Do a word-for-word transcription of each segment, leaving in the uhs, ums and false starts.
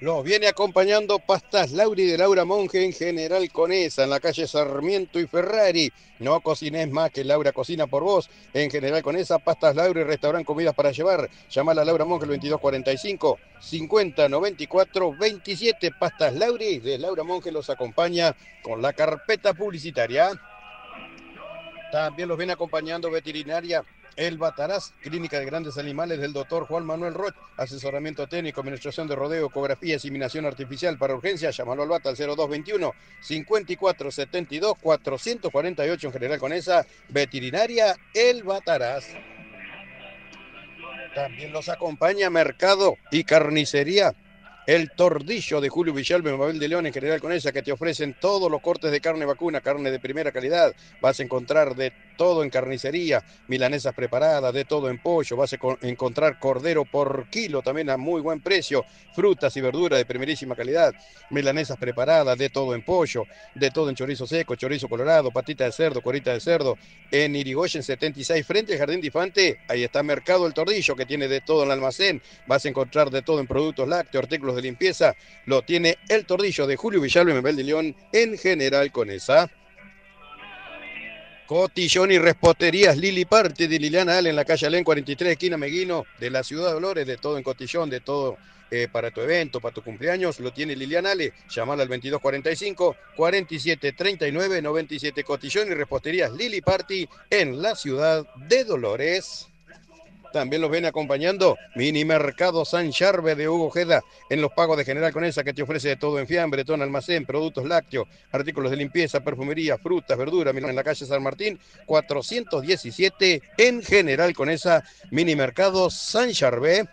Los viene acompañando Pastas Lauri de Laura Monge en General Conesa, en la calle Sarmiento y Ferrari. No cocines más que Laura cocina por vos. En General Conesa, Pastas Lauri, restaurante comidas para llevar. Llamala a Laura Monge al veintidós cuarenta y cinco, cincuenta noventa y cuatro veintisiete. Pastas Lauri de Laura Monge los acompaña con la carpeta publicitaria. También los viene acompañando Veterinaria El Bataraz, Clínica de Grandes Animales del doctor Juan Manuel Roch, asesoramiento técnico, administración de rodeo, ecografía, inseminación artificial para urgencia. Llámalo al Bata al cero dos veintiuno, cincuenta y cuatro setenta y dos, cuatrocientos cuarenta y ocho en General Conesa. Veterinaria El Bataraz. También los acompaña Mercado y Carnicería El Tordillo de Julio Villalba en Mabel de León en General Conesa, que te ofrecen todos los cortes de carne vacuna, carne de primera calidad. Vas a encontrar de todo en carnicería, milanesas preparadas, de todo en pollo. Vas a encontrar cordero por kilo también a muy buen precio, frutas y verduras de primerísima calidad, milanesas preparadas, de todo en pollo, de todo en chorizo seco, chorizo colorado, patita de cerdo, corita de cerdo. En Irigoyen setenta y seis, frente al Jardín de Infante, ahí está Mercado El Tordillo, que tiene de todo en el almacén. Vas a encontrar de todo en productos lácteos, artículos de limpieza. Lo tiene El Tordillo de Julio Villalba y Mabel de León en General Conesa. Cotillón y Resposterías Lili Parte de Liliana Ale en la calle Alén cuarenta y tres, esquina Meguino, de la Ciudad de Dolores. De todo en cotillón, de todo eh, para tu evento, para tu cumpleaños, lo tiene Liliana Ale. Llamala al veintidós cuarenta y cinco, cuarenta y siete treinta y nueve noventa y siete. Cotillón y Resposterías Lili Party en la Ciudad de Dolores. También los ven acompañando Mini Mercado San Charve de Hugo Ojeda en los pagos de General Conesa, que te ofrece de todo en fiambre, todo en almacén, productos lácteos, artículos de limpieza, perfumería, frutas, verduras. En la calle San Martín cuatrocientos diecisiete en General Conesa, Mini Mercado San Charve.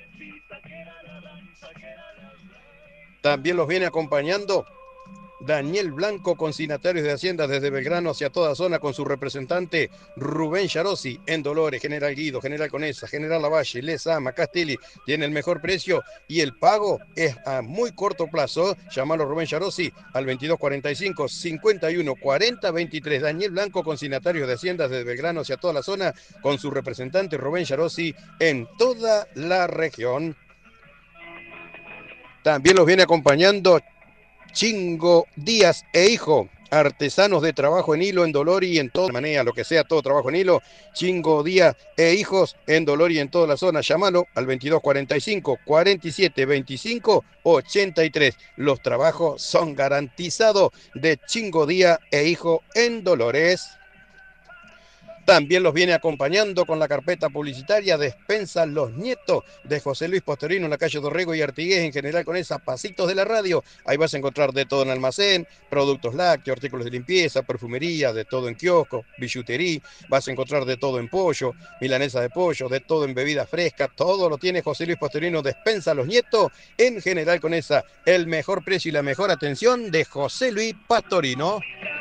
También los viene acompañando Daniel Blanco, consignatarios de Hacienda desde Belgrano hacia toda zona, con su representante Rubén Yarosi en Dolores, General Guido, General Conesa, General Lavalle, Lezama, Castelli. Tiene el mejor precio y el pago es a muy corto plazo. Llamalo Rubén Yarosi al veintidós cuarenta y cinco, cincuenta y uno cuarenta veintitrés. Daniel Blanco, consignatarios de Hacienda desde Belgrano hacia toda la zona, con su representante Rubén Yarosi en toda la región. También los viene acompañando Chingo Díaz e Hijo, artesanos de trabajo en hilo, en dolor y en toda manera, lo que sea, todo trabajo en hilo. Chingo Díaz e Hijos en dolor y en toda la zona. Llámalo al veintidós cuarenta y cinco, cuarenta y siete veinticinco ochenta y tres. Los trabajos son garantizados de Chingo Díaz e Hijo en Dolores. También los viene acompañando con la carpeta publicitaria Despensa Los Nietos de José Luis Postorino en la calle Dorrego y Artigués en General Conesa, pasitos de la radio. Ahí vas a encontrar de todo en almacén, productos lácteos, artículos de limpieza, perfumería, de todo en kiosco, billutería. Vas a encontrar de todo en pollo, milanesa de pollo, de todo en bebidas frescas. Todo lo tiene José Luis Postorino. Despensa Los Nietos en General Conesa. El mejor precio y la mejor atención de José Luis Pastorino.